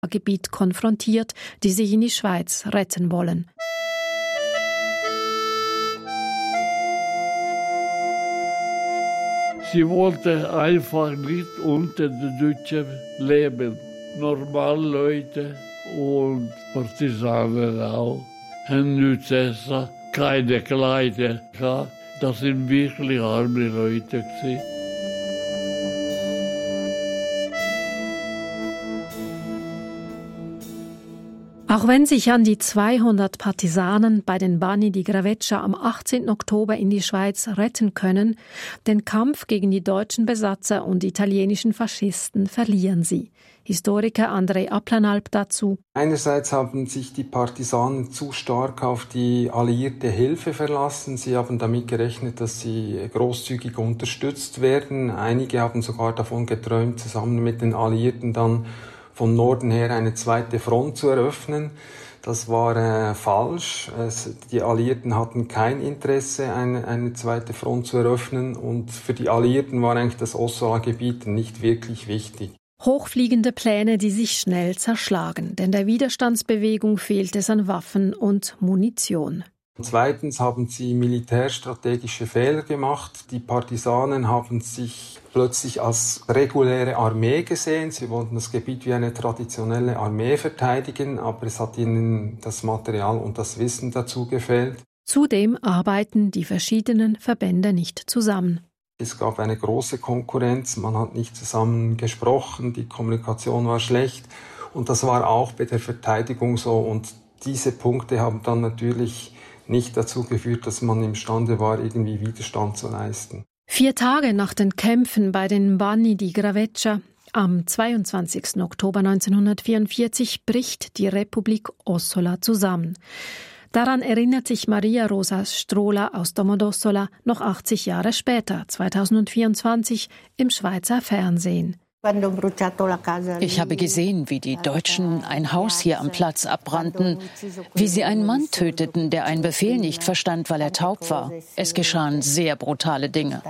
Gebiet konfrontiert, die sich in die Schweiz retten wollen. Sie wollte einfach nicht unter den Deutschen leben. Normale Leute und Partisanen auch. Haben nichts essen, keine Kleider gehabt. Das sind wirklich arme Leute gewesen. Auch wenn sich an die 200 Partisanen bei den Banni di Graveccia am 18. Oktober in die Schweiz retten können, den Kampf gegen die deutschen Besatzer und italienischen Faschisten verlieren sie. Historiker André Applanalp dazu. Einerseits haben sich die Partisanen zu stark auf die alliierte Hilfe verlassen. Sie haben damit gerechnet, dass sie großzügig unterstützt werden. Einige haben sogar davon geträumt, zusammen mit den Alliierten dann von Norden her eine zweite Front zu eröffnen. Das war falsch. Die Alliierten hatten kein Interesse, eine zweite Front zu eröffnen. Und für die Alliierten war eigentlich das Ossola-Gebiet nicht wirklich wichtig. Hochfliegende Pläne, die sich schnell zerschlagen, denn der Widerstandsbewegung fehlt es an Waffen und Munition. Zweitens haben sie militärstrategische Fehler gemacht. Die Partisanen haben sich plötzlich als reguläre Armee gesehen. Sie wollten das Gebiet wie eine traditionelle Armee verteidigen, aber es hat ihnen das Material und das Wissen dazu gefehlt. Zudem arbeiten die verschiedenen Verbände nicht zusammen. Es gab eine große Konkurrenz, man hat nicht zusammen gesprochen, die Kommunikation war schlecht und das war auch bei der Verteidigung so. Und diese Punkte haben dann natürlich nicht dazu geführt, dass man imstande war, irgendwie Widerstand zu leisten. 4 Tage nach den Kämpfen bei den Banni di Graveccia, am 22. Oktober 1944, bricht die Republik Ossola zusammen. Daran erinnert sich Maria Rosa Strola aus Domodossola noch 80 Jahre später, 2024, im Schweizer Fernsehen. Ich habe gesehen, wie die Deutschen ein Haus hier am Platz abbrannten, wie sie einen Mann töteten, der einen Befehl nicht verstand, weil er taub war. Es geschahen sehr brutale Dinge.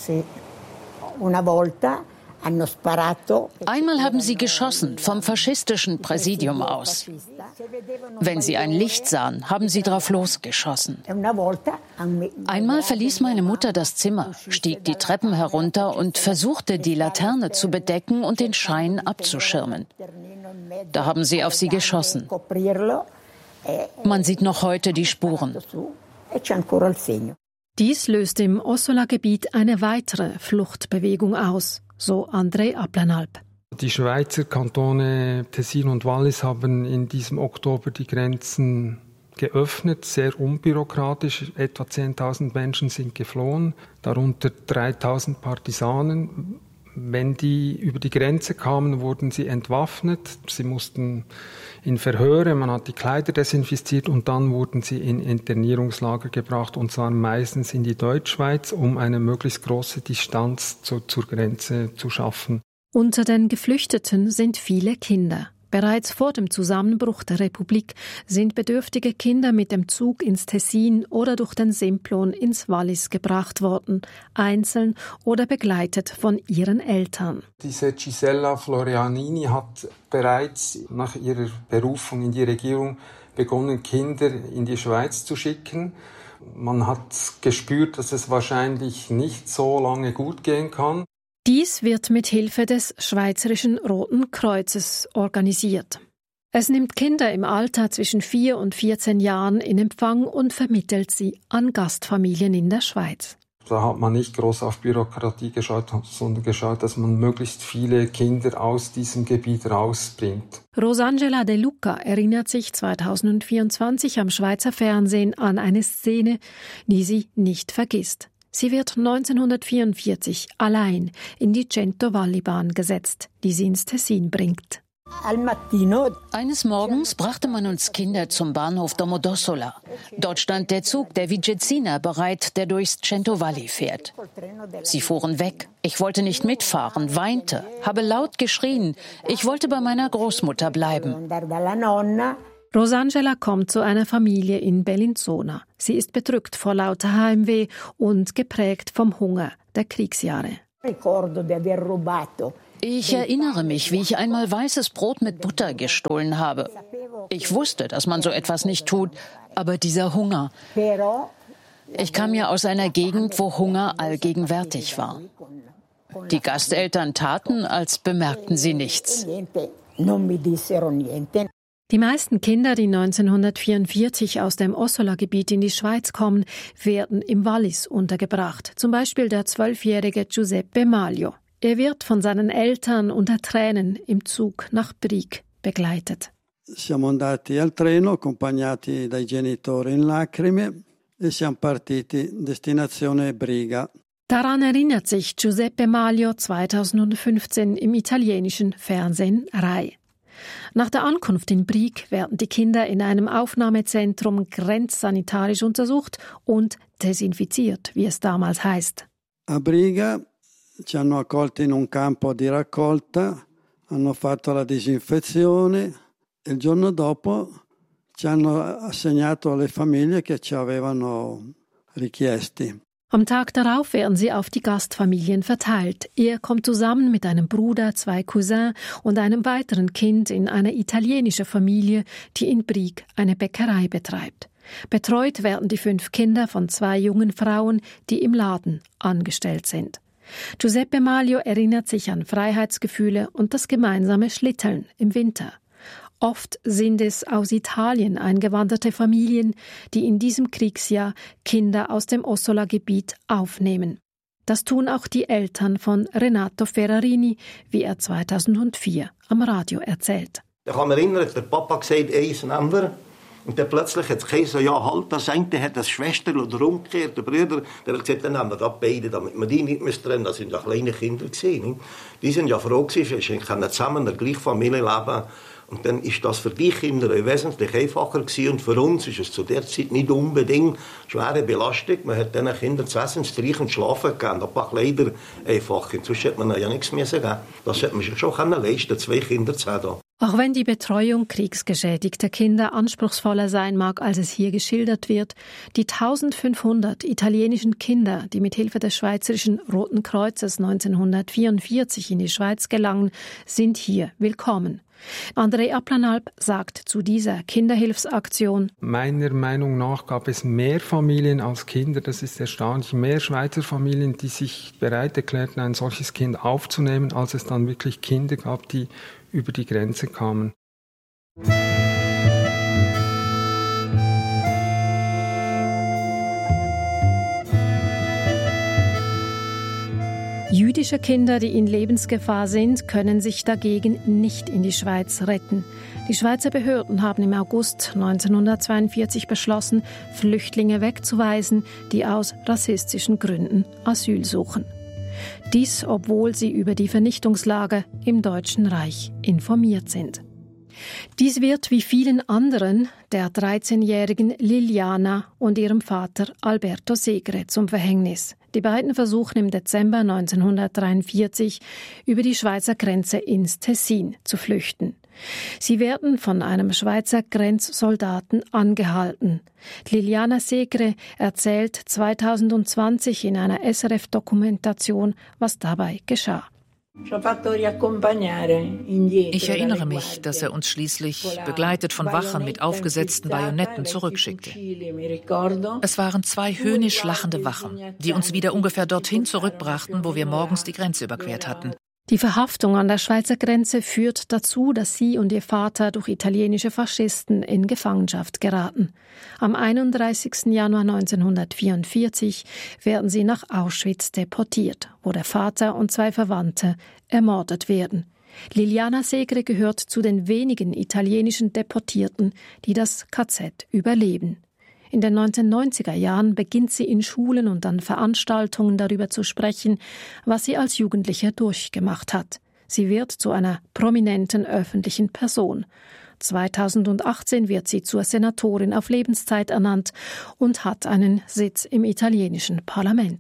Einmal haben sie geschossen, vom faschistischen Präsidium aus. Wenn sie ein Licht sahen, haben sie drauf losgeschossen. Einmal verließ meine Mutter das Zimmer, stieg die Treppen herunter und versuchte, die Laterne zu bedecken und den Schein abzuschirmen. Da haben sie auf sie geschossen. Man sieht noch heute die Spuren. Dies löst im Ossola-Gebiet eine weitere Fluchtbewegung aus, so André Applanalp. Die Schweizer Kantone Tessin und Wallis haben in diesem Oktober die Grenzen geöffnet, sehr unbürokratisch. Etwa 10.000 Menschen sind geflohen, darunter 3.000 Partisanen. Wenn die über die Grenze kamen, wurden sie entwaffnet. Sie mussten in Verhöre, man hat die Kleider desinfiziert und dann wurden sie in Internierungslager gebracht, und zwar meistens in die Deutschschweiz, um eine möglichst große Distanz zur Grenze zu schaffen. Unter den Geflüchteten sind viele Kinder. Bereits vor dem Zusammenbruch der Republik sind bedürftige Kinder mit dem Zug ins Tessin oder durch den Simplon ins Wallis gebracht worden, einzeln oder begleitet von ihren Eltern. Diese Gisella Florianini hat bereits nach ihrer Berufung in die Regierung begonnen, Kinder in die Schweiz zu schicken. Man hat gespürt, dass es wahrscheinlich nicht so lange gut gehen kann. Dies wird mit Hilfe des Schweizerischen Roten Kreuzes organisiert. Es nimmt Kinder im Alter zwischen 4 und 14 Jahren in Empfang und vermittelt sie an Gastfamilien in der Schweiz. Da hat man nicht groß auf Bürokratie geschaut, sondern geschaut, dass man möglichst viele Kinder aus diesem Gebiet rausbringt. Rosangela De Luca erinnert sich 2024 am Schweizer Fernsehen an eine Szene, die sie nicht vergisst. Sie wird 1944 allein in die Cento-Valli-Bahn gesetzt, die sie ins Tessin bringt. Eines Morgens brachte man uns Kinder zum Bahnhof Domodossola. Dort stand der Zug der Vigezzina bereit, der durchs Cento-Valli fährt. Sie fuhren weg. Ich wollte nicht mitfahren, weinte, habe laut geschrien. Ich wollte bei meiner Großmutter bleiben. Rosangela kommt zu einer Familie in Bellinzona. Sie ist bedrückt vor lauter Heimweh und geprägt vom Hunger der Kriegsjahre. Ich erinnere mich, wie ich einmal weißes Brot mit Butter gestohlen habe. Ich wusste, dass man so etwas nicht tut, aber dieser Hunger. Ich kam ja aus einer Gegend, wo Hunger allgegenwärtig war. Die Gasteltern taten, als bemerkten sie nichts. Die meisten Kinder, die 1944 aus dem Ossola-Gebiet in die Schweiz kommen, werden im Wallis untergebracht. Zum Beispiel der 12-jährige Giuseppe Maglio. Er wird von seinen Eltern unter Tränen im Zug nach Brig begleitet. Siamo andati al treno accompagnati dai genitori in lacrime e siamo partiti destinazione Briga. Daran erinnert sich Giuseppe Maglio 2015 im italienischen Fernsehen Rai. Nach der Ankunft in Brig werden die Kinder in einem Aufnahmezentrum grenzsanitarisch untersucht und desinfiziert, wie es damals heißt. A Briga ci hanno accolti in un campo di raccolta, hanno fatto la disinfezione e il giorno dopo ci hanno assegnato alle famiglie che ci avevano richiesti. Am Tag darauf werden sie auf die Gastfamilien verteilt. Er kommt zusammen mit einem Bruder, 2 Cousins und einem weiteren Kind in eine italienische Familie, die in Brig eine Bäckerei betreibt. Betreut werden die 5 Kinder von 2 jungen Frauen, die im Laden angestellt sind. Giuseppe Maglio erinnert sich an Freiheitsgefühle und das gemeinsame Schlitteln im Winter. Oft sind es aus Italien eingewanderte Familien, die in diesem Kriegsjahr Kinder aus dem Ossola-Gebiet aufnehmen. Das tun auch die Eltern von Renato Ferrarini, wie er 2004 am Radio erzählt. Ich kann mich erinnern, der Papa gesagt, eins nehmen wir. Und dann plötzlich hat es gesagt, ja, halt, das eine hat eine Schwester oder umgekehrt, der Bruder. Der hat gesagt, dann nehmen wir das beide, damit wir die nicht trennen. Das sind ja kleine Kinder gewesen. Die sind ja froh gewesen, wir können zusammen in der gleichen Familie leben. Und dann ist das für die Kinder wesentlich einfacher gewesen. Und für uns ist es zu der Zeit nicht unbedingt schwere Belastung. Man hat diesen Kindern zu essen, zu trinken und schlafen gegeben. Ein paar Kleider einfach. Sonst hätte man ja nichts mehr geben. Das hätte man sich schon leisten können, 2 Kinder zu haben. Auch wenn die Betreuung kriegsgeschädigter Kinder anspruchsvoller sein mag, als es hier geschildert wird, die 1500 italienischen Kinder, die mit Hilfe des Schweizerischen Roten Kreuzes 1944 in die Schweiz gelangen, sind hier willkommen. André Applanalp sagt zu dieser Kinderhilfsaktion: Meiner Meinung nach gab es mehr Familien als Kinder, das ist erstaunlich, mehr Schweizer Familien, die sich bereit erklärten, ein solches Kind aufzunehmen, als es dann wirklich Kinder gab, die über die Grenze kamen. Jüdische Kinder, die in Lebensgefahr sind, können sich dagegen nicht in die Schweiz retten. Die Schweizer Behörden haben im August 1942 beschlossen, Flüchtlinge wegzuweisen, die aus rassistischen Gründen Asyl suchen. Dies, obwohl sie über die Vernichtungslager im Deutschen Reich informiert sind. Dies wird wie vielen anderen der 13-jährigen Liliana und ihrem Vater Alberto Segre zum Verhängnis. Die beiden versuchen im Dezember 1943 über die Schweizer Grenze ins Tessin zu flüchten. Sie werden von einem Schweizer Grenzsoldaten angehalten. Liliana Segre erzählt 2020 in einer SRF-Dokumentation, was dabei geschah. Ich erinnere mich, dass er uns schließlich, begleitet von Wachern mit aufgesetzten Bajonetten, zurückschickte. Es waren 2 höhnisch lachende Wachen, die uns wieder ungefähr dorthin zurückbrachten, wo wir morgens die Grenze überquert hatten. Die Verhaftung an der Schweizer Grenze führt dazu, dass sie und ihr Vater durch italienische Faschisten in Gefangenschaft geraten. Am 31. Januar 1944 werden sie nach Auschwitz deportiert, wo der Vater und 2 Verwandte ermordet werden. Liliana Segre gehört zu den wenigen italienischen Deportierten, die das KZ überleben. In den 1990er Jahren beginnt sie in Schulen und an Veranstaltungen darüber zu sprechen, was sie als Jugendlicher durchgemacht hat. Sie wird zu einer prominenten öffentlichen Person. 2018 wird sie zur Senatorin auf Lebenszeit ernannt und hat einen Sitz im italienischen Parlament.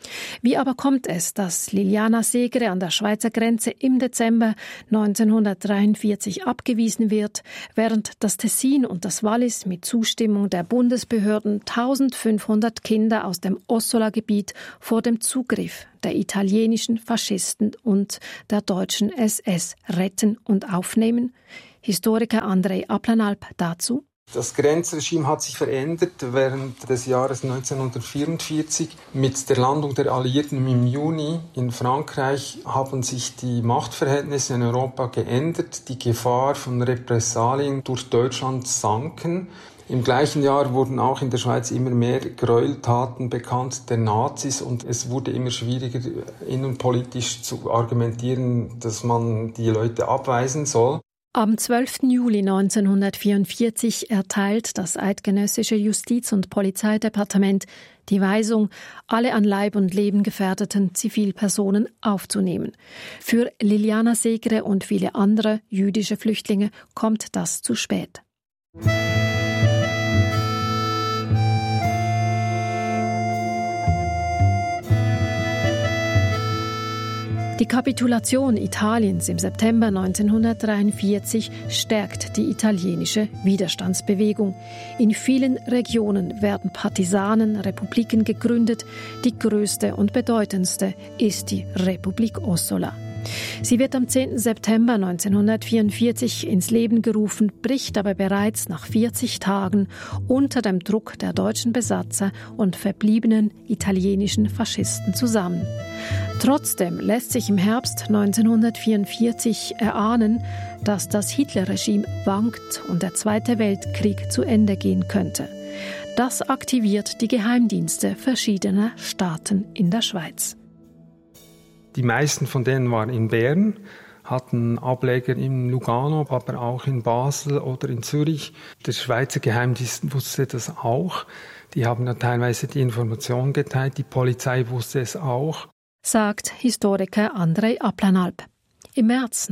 Wie aber kommt es, dass Liliana Segre an der Schweizer Grenze im Dezember 1943 abgewiesen wird, während das Tessin und das Wallis mit Zustimmung der Bundesbehörden 1500 Kinder aus dem Ossola-Gebiet vor dem Zugriff der italienischen Faschisten und der deutschen SS retten und aufnehmen? Historiker Andrej Aplanalp dazu. Das Grenzregime hat sich verändert während des Jahres 1944. Mit der Landung der Alliierten im Juni in Frankreich haben sich die Machtverhältnisse in Europa geändert. Die Gefahr von Repressalien durch Deutschland sanken. Im gleichen Jahr wurden auch in der Schweiz immer mehr Gräueltaten bekannt der Nazis und es wurde immer schwieriger, innenpolitisch zu argumentieren, dass man die Leute abweisen soll. Am 12. Juli 1944 erteilt das eidgenössische Justiz- und Polizeidepartement die Weisung, alle an Leib und Leben gefährdeten Zivilpersonen aufzunehmen. Für Liliana Segre und viele andere jüdische Flüchtlinge kommt das zu spät. Die Kapitulation Italiens im September 1943 stärkt die italienische Widerstandsbewegung. In vielen Regionen werden Partisanenrepubliken gegründet. Die größte und bedeutendste ist die Republik Ossola. Sie wird am 10. September 1944 ins Leben gerufen, bricht aber bereits nach 40 Tagen unter dem Druck der deutschen Besatzer und verbliebenen italienischen Faschisten zusammen. Trotzdem lässt sich im Herbst 1944 erahnen, dass das Hitlerregime wankt und der Zweite Weltkrieg zu Ende gehen könnte. Das aktiviert die Geheimdienste verschiedener Staaten in der Schweiz. Die meisten von denen waren in Bern, hatten Ableger in Lugano, aber auch in Basel oder in Zürich. Der Schweizer Geheimdienst wusste das auch. Die haben dann teilweise die Informationen geteilt. Die Polizei wusste es auch, sagt Historiker Andrej Aplanalp. Im März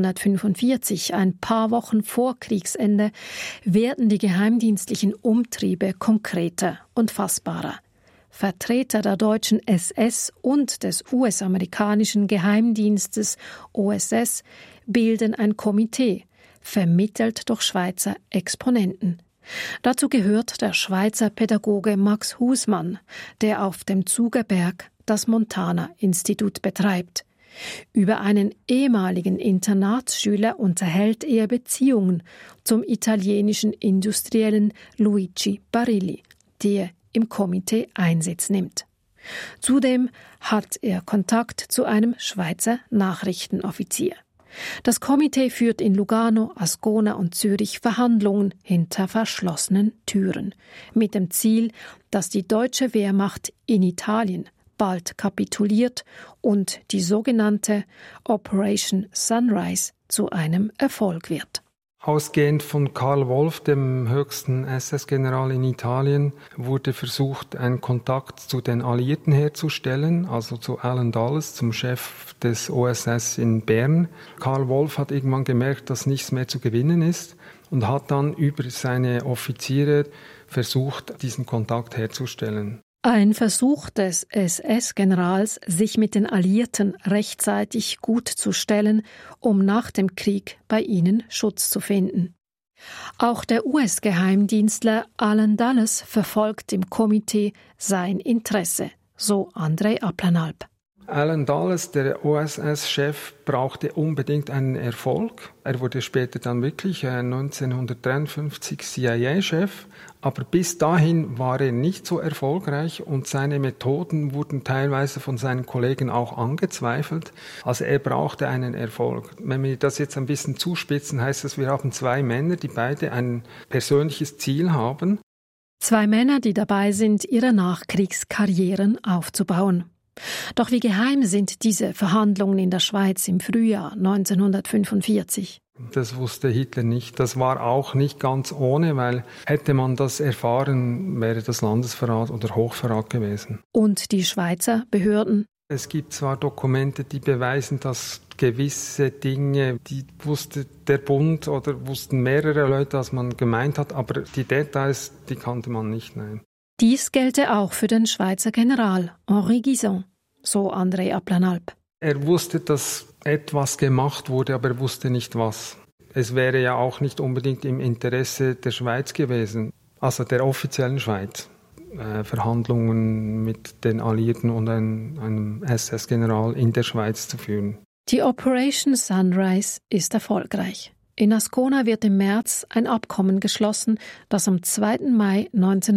1945, ein paar Wochen vor Kriegsende, werden die geheimdienstlichen Umtriebe konkreter und fassbarer. Vertreter der deutschen SS und des US-amerikanischen Geheimdienstes OSS bilden ein Komitee, vermittelt durch Schweizer Exponenten. Dazu gehört der Schweizer Pädagoge Max Husmann, der auf dem Zugerberg das Montana-Institut betreibt. Über einen ehemaligen Internatsschüler unterhält er Beziehungen zum italienischen Industriellen Luigi Barilli, der im Komitee Einsitz nimmt. Zudem hat er Kontakt zu einem Schweizer Nachrichtenoffizier. Das Komitee führt in Lugano, Ascona und Zürich Verhandlungen hinter verschlossenen Türen, mit dem Ziel, dass die deutsche Wehrmacht in Italien bald kapituliert und die sogenannte Operation Sunrise zu einem Erfolg wird. Ausgehend von Karl Wolff, dem höchsten SS-General in Italien, wurde versucht, einen Kontakt zu den Alliierten herzustellen, also zu Allen Dulles, zum Chef des OSS in Bern. Karl Wolff hat irgendwann gemerkt, dass nichts mehr zu gewinnen ist und hat dann über seine Offiziere versucht, diesen Kontakt herzustellen. Ein Versuch des SS-Generals, sich mit den Alliierten rechtzeitig gut zu stellen, um nach dem Krieg bei ihnen Schutz zu finden. Auch der US-Geheimdienstler Allen Dulles verfolgt im Komitee sein Interesse, so Andrej Aplanalp. Allen Dulles, der OSS-Chef, brauchte unbedingt einen Erfolg. Er wurde später dann wirklich 1953 CIA-Chef. Aber bis dahin war er nicht so erfolgreich und seine Methoden wurden teilweise von seinen Kollegen auch angezweifelt. Also er brauchte einen Erfolg. Wenn wir das jetzt ein bisschen zuspitzen, heißt das, wir haben zwei Männer, die beide ein persönliches Ziel haben. Zwei Männer, die dabei sind, ihre Nachkriegskarrieren aufzubauen. Doch wie geheim sind diese Verhandlungen in der Schweiz im Frühjahr 1945? Das wusste Hitler nicht. Das war auch nicht ganz ohne, weil hätte man das erfahren, wäre das Landesverrat oder Hochverrat gewesen. Und die Schweizer Behörden? Es gibt zwar Dokumente, die beweisen, dass gewisse Dinge, die wusste der Bund oder wussten mehrere Leute, als man gemeint hat, aber die Details, die kannte man nicht, nein. Dies gelte auch für den Schweizer General Henri Guisan, so André Ablanalp. Er wusste, dass etwas gemacht wurde, aber er wusste nicht was. Es wäre ja auch nicht unbedingt im Interesse der Schweiz gewesen, also der offiziellen Schweiz, Verhandlungen mit den Alliierten und einem SS-General in der Schweiz zu führen. Die Operation Sunrise ist erfolgreich. In Ascona wird im März ein Abkommen geschlossen, das am 2. Mai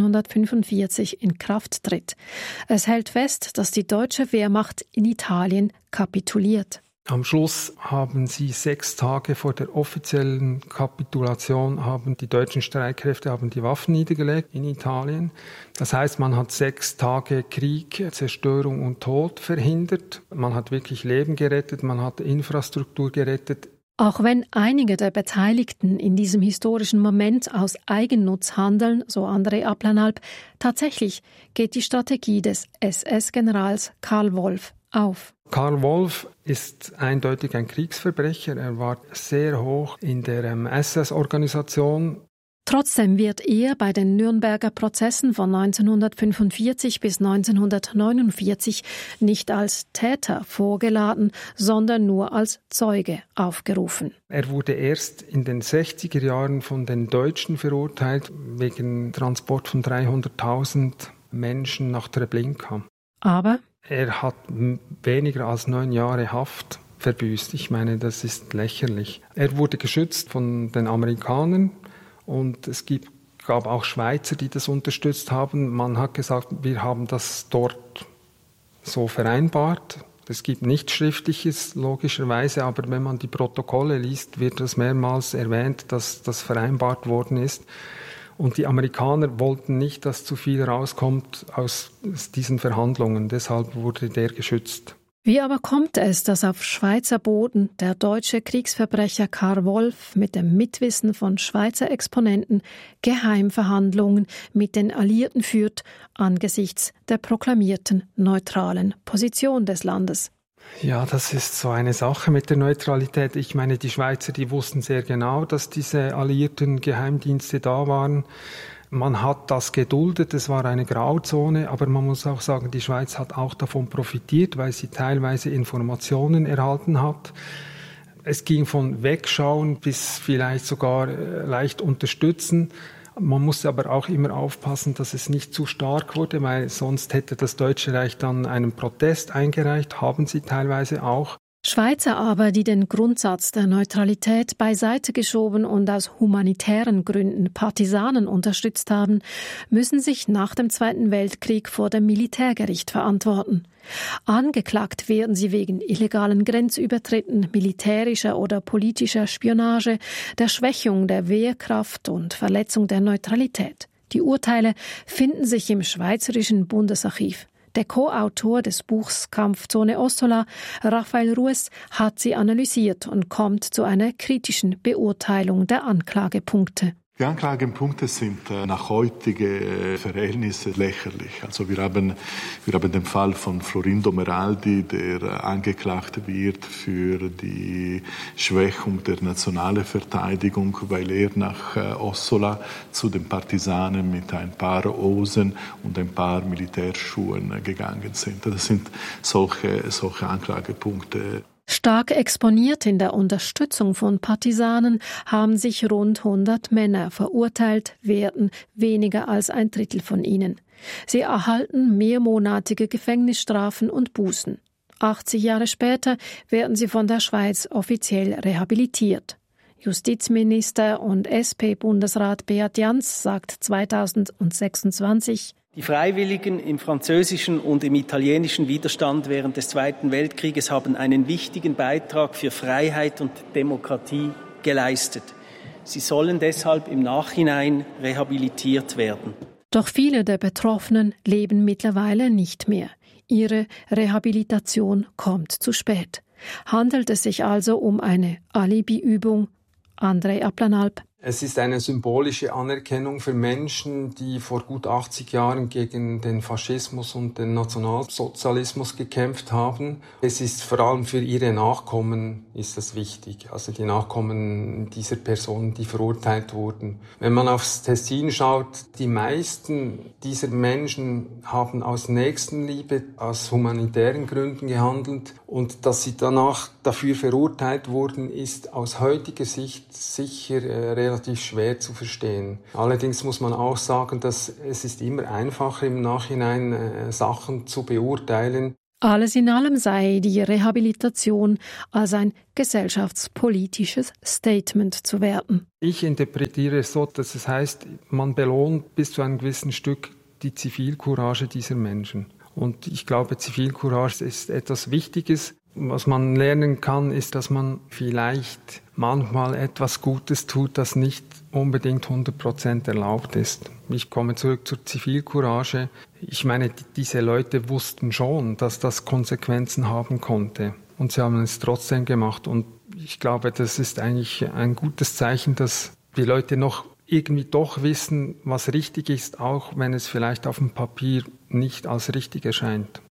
1945 in Kraft tritt. Es hält fest, dass die deutsche Wehrmacht in Italien kapituliert. Am Schluss haben sie 6 Tage vor der offiziellen Kapitulation haben die deutschen Streitkräfte die Waffen niedergelegt in Italien. Das heißt, man hat 6 Tage Krieg, Zerstörung und Tod verhindert. Man hat wirklich Leben gerettet, man hat Infrastruktur gerettet. Auch wenn einige der Beteiligten in diesem historischen Moment aus Eigennutz handeln, so André Ablanalp, tatsächlich geht die Strategie des SS-Generals Karl Wolff auf. Karl Wolff ist eindeutig ein Kriegsverbrecher. Er war sehr hoch in der SS-Organisation. Trotzdem wird er bei den Nürnberger Prozessen von 1945 bis 1949 nicht als Täter vorgeladen, sondern nur als Zeuge aufgerufen. Er wurde erst in den 60er Jahren von den Deutschen verurteilt, wegen Transport von 300.000 Menschen nach Treblinka. Aber er hat weniger als 9 Jahre Haft verbüßt. Ich meine, das ist lächerlich. Er wurde geschützt von den Amerikanern. Und es gab auch Schweizer, die das unterstützt haben. Man hat gesagt, wir haben das dort so vereinbart. Es gibt nichts Schriftliches, logischerweise, aber wenn man die Protokolle liest, wird das mehrmals erwähnt, dass das vereinbart worden ist. Und die Amerikaner wollten nicht, dass zu viel rauskommt aus diesen Verhandlungen. Deshalb wurde der geschützt. Wie aber kommt es, dass auf Schweizer Boden der deutsche Kriegsverbrecher Karl Wolff mit dem Mitwissen von Schweizer Exponenten Geheimverhandlungen mit den Alliierten führt, angesichts der proklamierten neutralen Position des Landes? Ja, das ist so eine Sache mit der Neutralität. Ich meine, die Schweizer, die wussten sehr genau, dass diese alliierten Geheimdienste da waren. Man hat das geduldet, es war eine Grauzone, aber man muss auch sagen, die Schweiz hat auch davon profitiert, weil sie teilweise Informationen erhalten hat. Es ging von Wegschauen bis vielleicht sogar leicht unterstützen. Man musste aber auch immer aufpassen, dass es nicht zu stark wurde, weil sonst hätte das Deutsche Reich dann einen Protest eingereicht, haben sie teilweise auch. Schweizer aber, die den Grundsatz der Neutralität beiseite geschoben und aus humanitären Gründen Partisanen unterstützt haben, müssen sich nach dem Zweiten Weltkrieg vor dem Militärgericht verantworten. Angeklagt werden sie wegen illegalen Grenzübertritten, militärischer oder politischer Spionage, der Schwächung der Wehrkraft und Verletzung der Neutralität. Die Urteile finden sich im Schweizerischen Bundesarchiv. Der Co-Autor des Buchs Kampfzone Ossola, Raphael Ruess, hat sie analysiert und kommt zu einer kritischen Beurteilung der Anklagepunkte. Die Anklagepunkte sind nach heutigen Verhältnissen lächerlich. Also wir haben den Fall von Florindo Meraldi, der angeklagt wird für die Schwächung der nationalen Verteidigung, weil er nach Ossola zu den Partisanen mit ein paar Hosen und ein paar Militärschuhen gegangen sind. Das sind solche Anklagepunkte. Stark exponiert in der Unterstützung von Partisanen haben sich rund 100 Männer verurteilt, werden weniger als 1/3 von ihnen. Sie erhalten mehrmonatige Gefängnisstrafen und Bußen. 80 Jahre später werden sie von der Schweiz offiziell rehabilitiert. Justizminister und SP-Bundesrat Beat Jans sagt 2026: Die Freiwilligen im französischen und im italienischen Widerstand während des Zweiten Weltkrieges haben einen wichtigen Beitrag für Freiheit und Demokratie geleistet. Sie sollen deshalb im Nachhinein rehabilitiert werden. Doch viele der Betroffenen leben mittlerweile nicht mehr. Ihre Rehabilitation kommt zu spät. Handelt es sich also um eine Alibi-Übung? André Ablanalp: Es ist eine symbolische Anerkennung für Menschen, die vor gut 80 Jahren gegen den Faschismus und den Nationalsozialismus gekämpft haben. Es ist vor allem für ihre Nachkommen ist das wichtig, also die Nachkommen dieser Personen, die verurteilt wurden. Wenn man aufs Tessin schaut, die meisten dieser Menschen haben aus Nächstenliebe, aus humanitären Gründen gehandelt, und dass sie danach dafür verurteilt wurden, ist aus heutiger Sicht sicher relativ schwer zu verstehen. Allerdings muss man auch sagen, dass es ist immer einfacher im Nachhinein Sachen zu beurteilen. Alles in allem sei die Rehabilitation als ein gesellschaftspolitisches Statement zu werten. Ich interpretiere es so, dass es heißt, man belohnt bis zu einem gewissen Stück die Zivilcourage dieser Menschen. Und ich glaube, Zivilcourage ist etwas Wichtiges. Was man lernen kann, ist, dass man vielleicht manchmal etwas Gutes tut, das nicht unbedingt 100% erlaubt ist. Ich komme zurück zur Zivilcourage. Ich meine, diese Leute wussten schon, dass das Konsequenzen haben konnte. Und sie haben es trotzdem gemacht. Und ich glaube, das ist eigentlich ein gutes Zeichen, dass die Leute noch irgendwie doch wissen, was richtig ist, auch wenn es vielleicht auf dem Papier nicht als richtig erscheint.